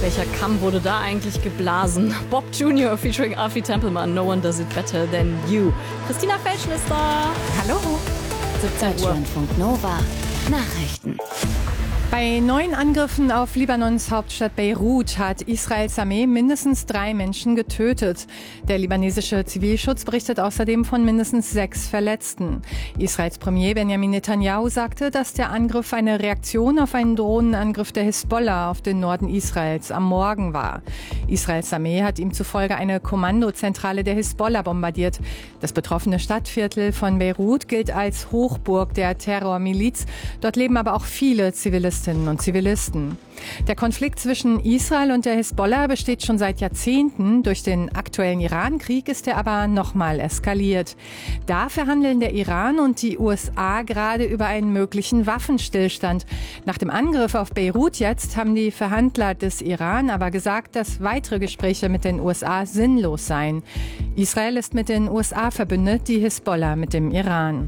Welcher Kamm wurde da eigentlich geblasen? Bob Jr. featuring Afi Tempelman. No one does it better than you. Christina Felschen ist da. Hallo. 17 Uhr. Deutschlandfunk Nova. Nachrichten. Bei neuen Angriffen auf Libanons Hauptstadt Beirut hat Israels Armee mindestens 3 Menschen getötet. Der libanesische Zivilschutz berichtet außerdem von mindestens 6 Verletzten. Israels Premier Benjamin Netanyahu sagte, dass der Angriff eine Reaktion auf einen Drohnenangriff der Hisbollah auf den Norden Israels am Morgen war. Israels Armee hat ihm zufolge eine Kommandozentrale der Hisbollah bombardiert. Das betroffene Stadtviertel von Beirut gilt als Hochburg der Terrormiliz. Dort leben aber auch viele Zivilistinnen und Zivilisten. Der Konflikt zwischen Israel und der Hisbollah besteht schon seit Jahrzehnten. Durch den aktuellen Iran-Krieg ist er aber nochmal eskaliert. Da verhandeln der Iran und die USA gerade über einen möglichen Waffenstillstand. Nach dem Angriff auf Beirut jetzt haben die Verhandler des Iran aber gesagt, dass weitere Gespräche mit den USA sinnlos seien. Israel ist mit den USA verbündet, die Hisbollah mit dem Iran.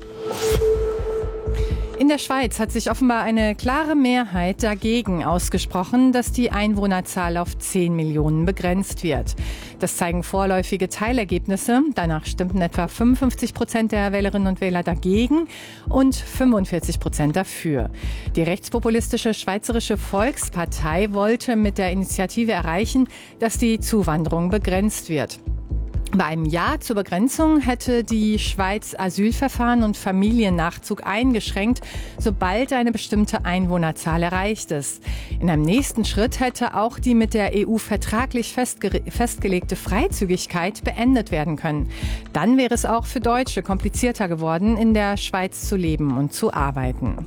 In der Schweiz hat sich offenbar eine klare Mehrheit dagegen ausgesprochen, dass die Einwohnerzahl auf 10 Millionen begrenzt wird. Das zeigen vorläufige Teilergebnisse. Danach stimmten etwa 55% der Wählerinnen und Wähler dagegen und 45% dafür. Die rechtspopulistische Schweizerische Volkspartei wollte mit der Initiative erreichen, dass die Zuwanderung begrenzt wird. Bei einem Ja zur Begrenzung hätte die Schweiz Asylverfahren und Familiennachzug eingeschränkt, sobald eine bestimmte Einwohnerzahl erreicht ist. In einem nächsten Schritt hätte auch die mit der EU vertraglich festgelegte Freizügigkeit beendet werden können. Dann wäre es auch für Deutsche komplizierter geworden, in der Schweiz zu leben und zu arbeiten.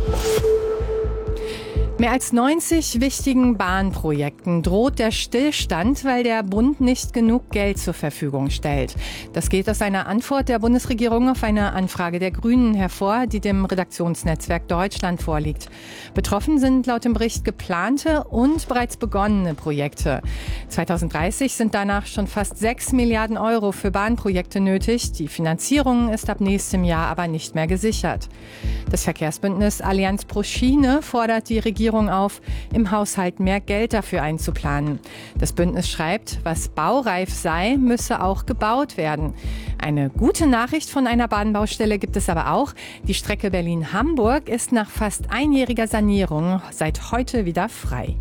Mehr als 90 wichtigen Bahnprojekten droht der Stillstand, weil der Bund nicht genug Geld zur Verfügung stellt. Das geht aus einer Antwort der Bundesregierung auf eine Anfrage der Grünen hervor, die dem Redaktionsnetzwerk Deutschland vorliegt. Betroffen sind laut dem Bericht geplante und bereits begonnene Projekte. 2030 sind danach schon fast 6 Milliarden Euro für Bahnprojekte nötig. Die Finanzierung ist ab nächstem Jahr aber nicht mehr gesichert. Das Verkehrsbündnis Allianz pro Schiene fordert die Regierung auf, im Haushalt mehr Geld dafür einzuplanen. Das Bündnis schreibt, was baureif sei, müsse auch gebaut werden. Eine gute Nachricht von einer Bahnbaustelle gibt es aber auch. Die Strecke Berlin-Hamburg ist nach fast einjähriger Sanierung seit heute wieder frei.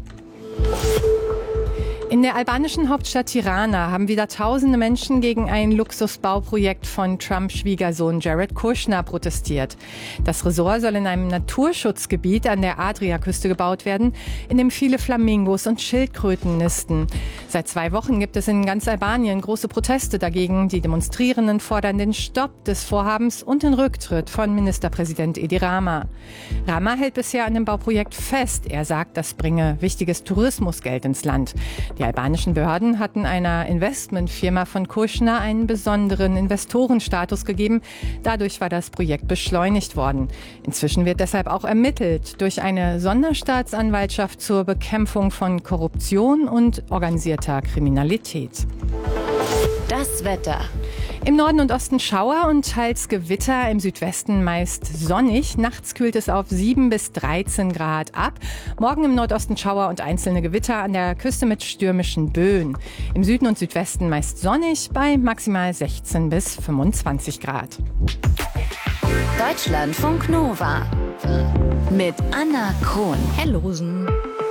In der albanischen Hauptstadt Tirana haben wieder tausende Menschen gegen ein Luxusbauprojekt von Trumps Schwiegersohn Jared Kushner protestiert. Das Resort soll in einem Naturschutzgebiet an der Adriaküste gebaut werden, in dem viele Flamingos und Schildkröten nisten. Seit 2 Wochen gibt es in ganz Albanien große Proteste dagegen. Die Demonstrierenden fordern den Stopp des Vorhabens und den Rücktritt von Ministerpräsident Edi Rama. Rama hält bisher an dem Bauprojekt fest. Er sagt, das bringe wichtiges Tourismusgeld ins Land. Die albanischen Behörden hatten einer Investmentfirma von Kushner einen besonderen Investorenstatus gegeben. Dadurch war das Projekt beschleunigt worden. Inzwischen wird deshalb auch ermittelt durch eine Sonderstaatsanwaltschaft zur Bekämpfung von Korruption und organisierter Kriminalität. Das Wetter. Im Norden und Osten Schauer und teils Gewitter, im Südwesten meist sonnig. Nachts kühlt es auf 7 bis 13 Grad ab. Morgen im Nordosten Schauer und einzelne Gewitter, an der Küste mit stürmischen Böen. Im Süden und Südwesten meist sonnig bei maximal 16 bis 25 Grad. Deutschlandfunk Nova mit Anna Krohn. Hellosen.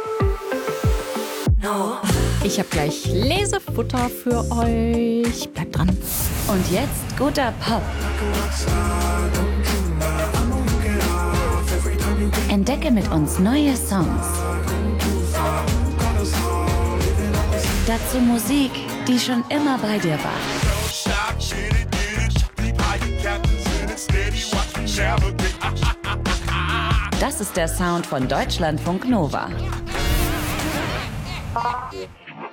Ich habe gleich Lesefutter für euch. Bleibt dran. Und jetzt guter Pop. Entdecke mit uns neue Songs. Dazu Musik, die schon immer bei dir war. Das ist der Sound von Deutschlandfunk Nova.